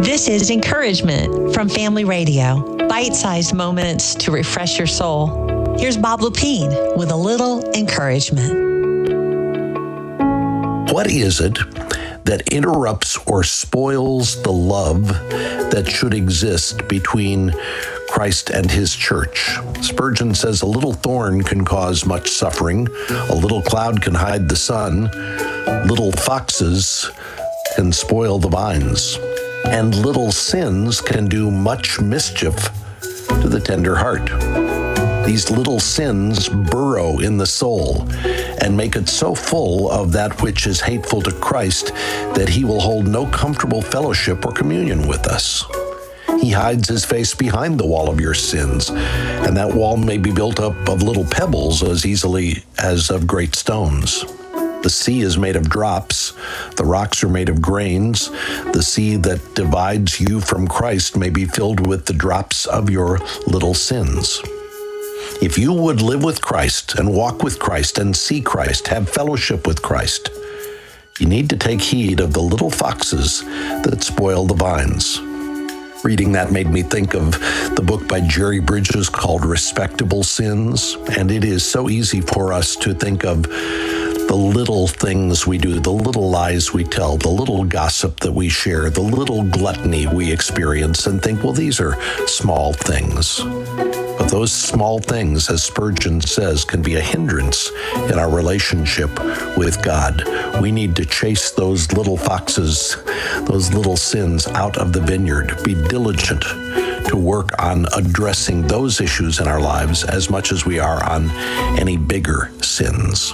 This is Encouragement from Family Radio. Bite-sized moments to refresh your soul. Here's Bob Lepine with a little encouragement. What is it that interrupts or spoils the love that should exist between Christ and his church? Spurgeon says a little thorn can cause much suffering, a little cloud can hide the sun, little foxes can spoil the vines, and little sins can do much mischief to the tender heart. These little sins burrow in the soul and make it so full of that which is hateful to Christ that he will hold no comfortable fellowship or communion with us. He hides his face behind the wall of your sins, and that wall may be built up of little pebbles as easily as of great stones. The sea is made of drops, the rocks are made of grains. The sea that divides you from Christ may be filled with the drops of your little sins. If you would live with Christ and walk with Christ and see Christ, have fellowship with Christ, you need to take heed of the little foxes that spoil the vines. Reading that made me think of the book by Jerry Bridges called Respectable Sins, and it is so easy for us to think of the little things we do, the little lies we tell, the little gossip that we share, the little gluttony we experience, and think, well, these are small things. But those small things, as Spurgeon says, can be a hindrance in our relationship with God. We need to chase those little foxes, those little sins out of the vineyard. Be diligent to work on addressing those issues in our lives as much as we are on any bigger sins.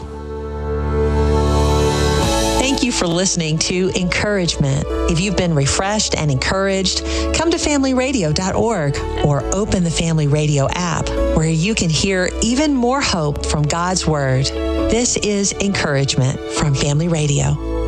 Thank you for listening to Encouragement. If you've been refreshed and encouraged, come to familyradio.org or open the Family Radio app where you can hear even more hope from God's Word. This is Encouragement from Family Radio.